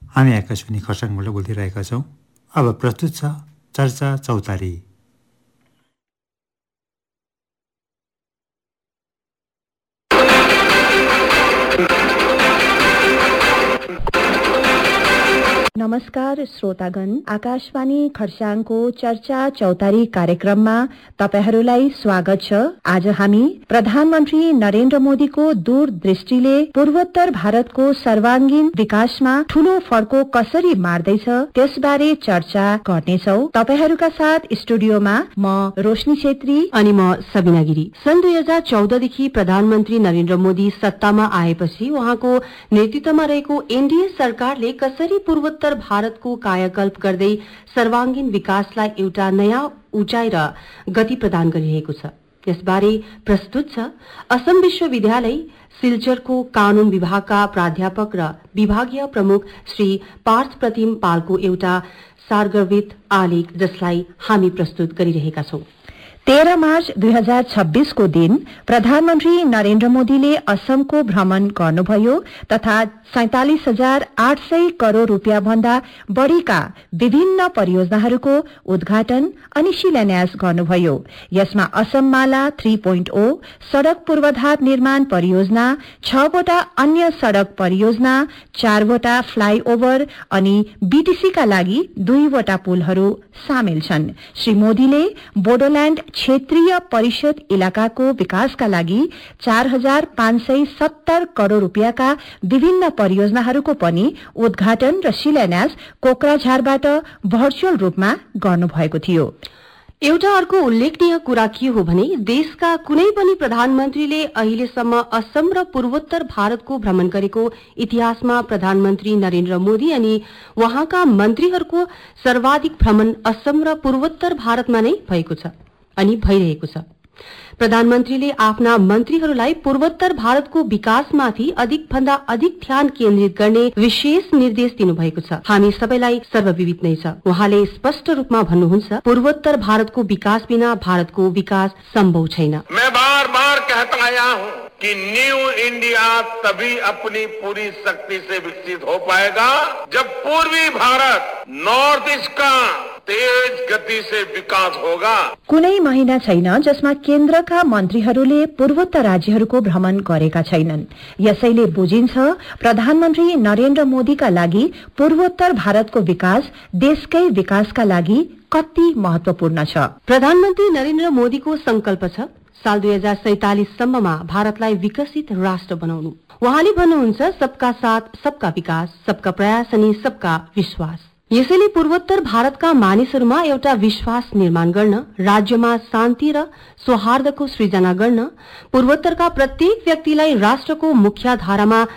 हामी आकाशवाणी खरसाङबाट बोलिरहेका छौँ। अब प्रस्तुत छ चर्चा चौतारी। नमस्कार श्रोतागण, आकाशवाणी खरसाङको चर्चा चौतारी कार्यक्रममा तपाईहरूलाई स्वागत छ। आज हामी प्रधानमन्त्री नरेन्द्र मोदीको दूरदृष्टिले पूर्वोत्तर भारतको सर्वाङ्गीण विकासमा ठूलो फड्को कसरी मार्दैछ त्यसबारे चर्चा गर्नेछौ। तपाईहरूका साथ स्टुडियोमा म रोशनी छेत्री अनि म सबिना गिरी। सन् 2014 देखि प्रधानमन्त्री नरेन्द्र मोदी सत्तामा आएपछि उहाँको नेतृत्वमा रहेको एनडीए सरकारले कसरी पूर्वोत्तर भारतको कायाकल्प गर्दै सर्वाङ्गीण विकासलाई एउटा नयाँ उचाइ र गति प्रदान गरिरहेको छ, यसबारे प्रस्तुत छ असम विश्वविद्यालय सिल्चरको कानून विभागका प्राध्यापक र विभागीय प्रमुख श्री पार्थ प्रतिम पालको एउटा सारगर्भित आलेख, जसलाई हामी प्रस्तुत गरिरहेका छौं। 13 मार्च 2026 को दिन प्रधानमन्त्री नरेन्द्र मोदीले असमको भ्रमण गर्नुभयो तथा 47,800 करोड़ रूपियाँ भन्दा बढ़ीका विभिन्न परियोजनाहरूको उद्घाटन अनि शिलान्यास गर्नुभयो। यसमा असम माला 3.0, सड़क पूर्वाधार निर्माण परियोजना, 6 वटा अन्य सड़क परियोजना, 4 वटा फ्लाईओभर अनि बीटीसी का लागि 2 वटा पुलहरू सामेल छन्। श्री मोदीले बोडोल्याण्ड क्षेत्रीय परिषद इलाकाको विकासका लागि 4,570 करोड़ रूपियाँका विभिन्न परियोजनाहरूको पनि उद्घाटन र शिलान्यास कोक्राझारबाट भर्चुअल रूपमा गर्नुभएको थियो। एउटा अर्को उल्लेखनीय कुरा के हो भने देशका कुनै पनि प्रधानमन्त्रीले अहिलेसम्म असम र पूर्वोत्तर भारतको भ्रमण गरेको इतिहासमा प्रधानमन्त्री नरेन्द्र मोदी अनि उहाँका मन्त्रीहरूको सर्वाधिक भ्रमण असम र पूर्वोत्तर भारतमा नै भएको छ अनि भइरहेको छ। प्रधानमन्त्रीले आफ्ना मन्त्रीहरूलाई पूर्वोत्तर भारतको विकासमाथि अधिक भन्दा अधिक ध्यान केन्द्रित गर्ने विशेष निर्देश दिनुभएको छ। हामी सबैलाई सर्वविदित नै छ। उहाँले स्पष्ट रूपमा भन्नुहुन्छ, पूर्वोत्तर भारतको विकास बिना भारतको विकास सम्भव छैन। मैं बार बार कहता आया हूँ कि न्यू इंडिया तभी अपनी पूरी शक्ति से विकसित हो पाएगा जब पूर्वी भारत नॉर्थ ईस्ट का तेज गति से विकास होगा। कुनै महिना छैन जसमा केन्द्रका मन्त्रीहरूले पूर्वोत्तर राज्यहरूको भ्रमण गरेका छैनन्। यसैले बुझिन्छ प्रधानमन्त्री नरेन्द्र मोदीका लागि पूर्वोत्तर भारतको विकास देशकै विकासका लागि कति महत्वपूर्ण छ। प्रधानमन्त्री नरेन्द्र मोदीको संकल्प छ साल 2047 सम्ममा भारतलाई विकसित राष्ट्र बनाउनु। उहाँले भन्नुहुन्छ, सबका साथ सबका विकास, सबका प्रयास अनि सबका विश्वास। यसैले पूर्वोत्तर भारतका मानिसहरूमा एउटा विश्वास निर्माण गर्न, राज्यमा शान्ति र सौहार्दको सृजना गर्न, पूर्वोत्तरका प्रत्येक व्यक्तिलाई राष्ट्रको मुख्यधारामा